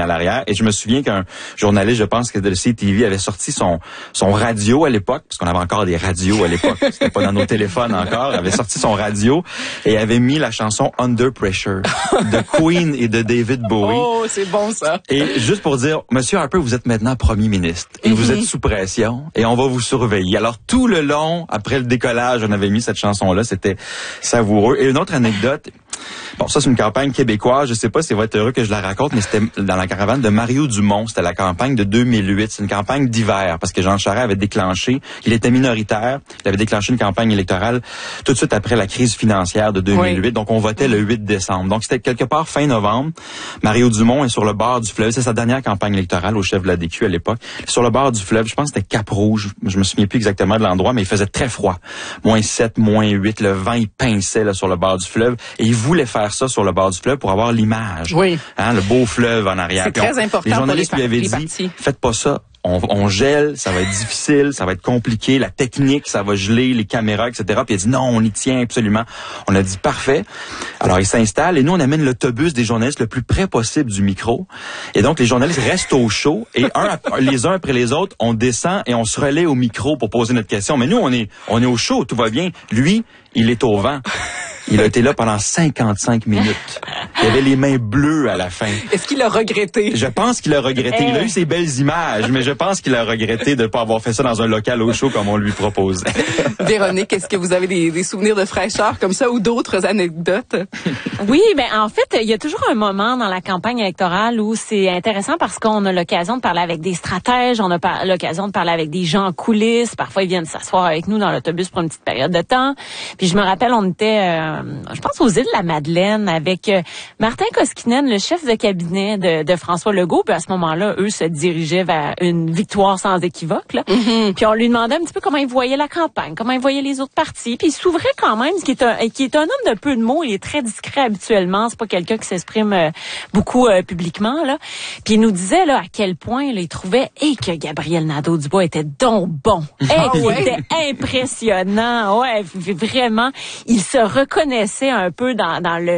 à l'arrière. Et je me souviens qu'un journaliste, je pense que de CTV, avait sorti son radio à l'époque, parce qu'on avait encore des radios à l'époque, c'était pas dans nos téléphones encore, avait sorti son radio et avait mis la chanson Under Pressure de Queen et de David Bowie. Oh, c'est bon ça. Et juste pour dire, Monsieur Harper, vous êtes maintenant premier ministre et vous êtes sous pression et on va vous surveiller. Alors tout le long, après le décollage, on avait mis cette chanson-là, c'était savoureux. Et une autre anecdote, bon, ça c'est une campagne québécoise, je sais pas si ça va être heureux que je la raconte, mais c'était dans la caravane de Mario Dumont, c'était la campagne de 2008, c'est une campagne d'hiver, parce que Jean Charest avait déclenché, il était minoritaire, il avait déclenché une campagne électorale tout de suite après la crise financière de 2008, oui. Donc on votait le 8 décembre. Donc c'était quelque part fin novembre, Mario Dumont est sur le bord du fleuve, c'est sa dernière campagne électorale au chef de la DQ à l'époque, sur le bord du fleuve, je pense que c'était Cap-Rouge, je me souviens plus exactement de l'endroit, mais il faisait très froid, -7, -8, le vent il pinçait là, sur le bord du fleuve, et il voulait faire ça sur le bord du fleuve pour avoir l'image. Oui. Hein, le beau fleuve en arrière. C'est très important. Les journalistes lui avaient dit, faites pas ça. On gèle, ça va être difficile, ça va être compliqué, la technique, ça va geler, les caméras, etc. Puis il a dit non, on y tient absolument. On a dit parfait. Alors il s'installe et nous on amène l'autobus des journalistes le plus près possible du micro. Et donc les journalistes restent au chaud et les uns après les autres, on descend et on se relaie au micro pour poser notre question. Mais nous on est au chaud, tout va bien. Lui, il est au vent. Il a été là pendant 55 minutes. Il avait les mains bleues à la fin. Est-ce qu'il a regretté? Je pense qu'il a regretté. Il a eu ses belles images, mais je pense qu'il a regretté de ne pas avoir fait ça dans un local au chaud comme on lui proposait. Véronique, est-ce que vous avez des souvenirs de fraîcheur comme ça ou d'autres anecdotes? Oui, ben en fait, il y a toujours un moment dans la campagne électorale où c'est intéressant parce qu'on a l'occasion de parler avec des stratèges, on a l'occasion de parler avec des gens en coulisses. Parfois, ils viennent s'asseoir avec nous dans l'autobus pour une petite période de temps. Puis je me rappelle, on était... je pense aux îles de la Madeleine avec Martin Koskinen, le chef de cabinet de François Legault. Puis à ce moment-là, eux se dirigeaient vers une victoire sans équivoque. Là. Puis on lui demandait un petit peu comment il voyait la campagne, comment il voyait les autres partis. Puis il s'ouvrait quand même, ce qui est un homme de peu de mots. Il est très discret habituellement. C'est pas quelqu'un qui s'exprime beaucoup publiquement. Là. Puis il nous disait là à quel point là, il trouvait que Gabriel Nadeau-Dubois était donc bon. Qu'il était impressionnant. Ouais, vraiment. Il se reconnaissait un peu dans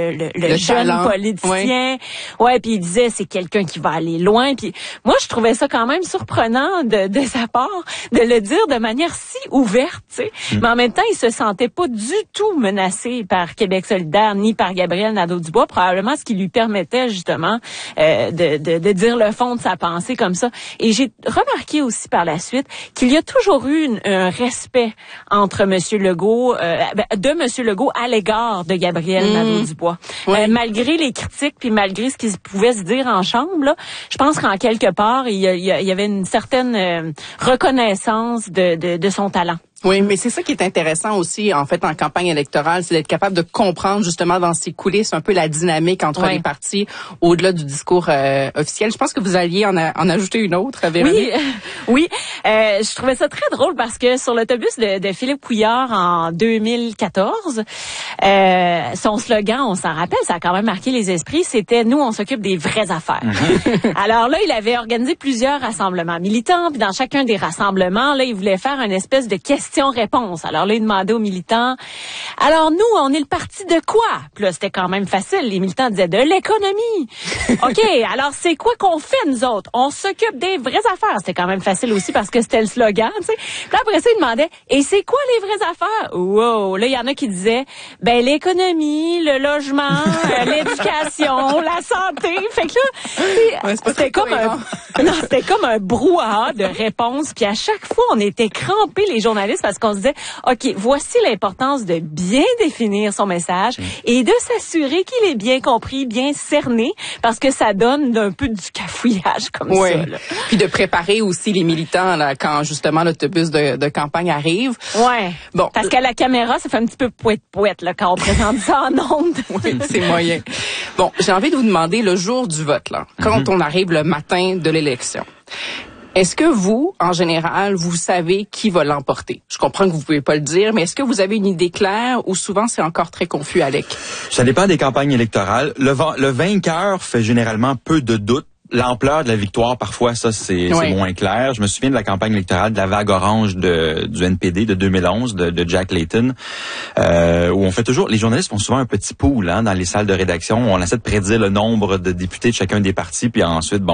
le jeune talent. Politicien. Ouais, puis il disait c'est quelqu'un qui va aller loin. Puis moi je trouvais ça quand même surprenant de sa part de le dire de manière si ouverte, tu sais. Mais en même temps, il se sentait pas du tout menacé par Québec solidaire ni par Gabriel Nadeau-Dubois, probablement ce qui lui permettait justement de dire le fond de sa pensée comme ça. Et j'ai remarqué aussi par la suite qu'il y a toujours eu un respect entre Monsieur Legault de Monsieur Legault à l'égard de Gabriel Nadeau-Dubois. Oui. Malgré les critiques puis malgré ce qui pouvait se dire en chambre, là, je pense qu'en quelque part, il y avait une certaine reconnaissance de son talent. Oui, mais c'est ça qui est intéressant aussi, en fait, en campagne électorale, c'est d'être capable de comprendre justement dans ces coulisses un peu la dynamique entre les partis au-delà du discours officiel. Je pense que vous alliez en ajouter une autre, Véronique. Oui. Je trouvais ça très drôle parce que sur l'autobus de Philippe Couillard en 2014, son slogan, on s'en rappelle, ça a quand même marqué les esprits, c'était « Nous, on s'occupe des vraies affaires ». Alors là, il avait organisé plusieurs rassemblements militants, puis dans chacun des rassemblements, là, il voulait faire une espèce de question-réponse. Alors là, il demandait aux militants, « Alors nous, on est le parti de quoi? » Puis là, c'était quand même facile. Les militants disaient « De l'économie. » OK, alors c'est quoi qu'on fait, nous autres? On s'occupe des vraies affaires. C'était quand même facile aussi parce que c'était le slogan, tu sais. Puis après ça, il demandait « Et c'est quoi les vraies affaires? » Wow! Là, il y en a qui disaient « Ben, l'économie, le logement, l'éducation, la santé. » Fait que là, c'était comme un brouhaha de réponses. Puis à chaque fois, on était crampés, les journalistes, parce qu'on se disait, OK, voici l'importance de bien définir son message et de s'assurer qu'il est bien compris, bien cerné, parce que ça donne un peu du cafouillage comme ça. Là. Puis de préparer aussi les militants là, quand justement l'autobus de campagne arrive. Ouais. Bon, parce qu'à la caméra, ça fait un petit peu pouette là quand on présente ça en ondes. Oui, c'est moyen. Bon, j'ai envie de vous demander le jour du vote là, quand on arrive le matin de l'élection. Est-ce que vous, en général, vous savez qui va l'emporter? Je comprends que vous pouvez pas le dire, mais est-ce que vous avez une idée claire ou souvent c'est encore très confus, Alec? Ça dépend des campagnes électorales. Le vainqueur fait généralement peu de doutes. L'ampleur de la victoire, parfois, ça, c'est moins clair. Je me souviens de la campagne électorale de la vague orange du NPD de 2011, de Jack Layton, où on fait toujours, les journalistes font souvent un petit pool, dans les salles de rédaction, où on essaie de prédire le nombre de députés de chacun des partis, puis ensuite,